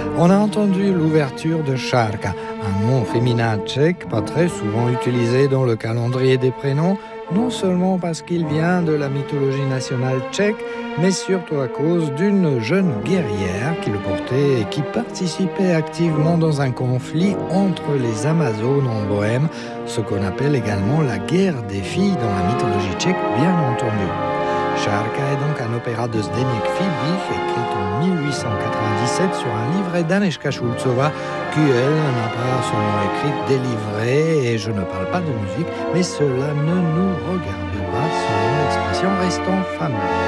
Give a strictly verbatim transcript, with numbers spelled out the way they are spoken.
On a entendu l'ouverture de Šárka, un nom féminin tchèque pas très souvent utilisé dans le calendrier des prénoms, non seulement parce qu'il vient de la mythologie nationale tchèque, mais surtout à cause d'une jeune guerrière qui le portait et qui participait activement dans un conflit entre les Amazones en Bohême, ce qu'on appelle également la guerre des filles dans la mythologie tchèque, bien entendu. Šárka est donc un opéra de Zdeněk Fibiš, écrit en mille huit cent quatre-vingt-dix-sept sur un livret d'Anežka Šulcová, qui, elle, n'a pas seulement écrit des livrets, et je ne parle pas de musique, mais cela ne nous regarde pas, selon l'expression restant fameuse.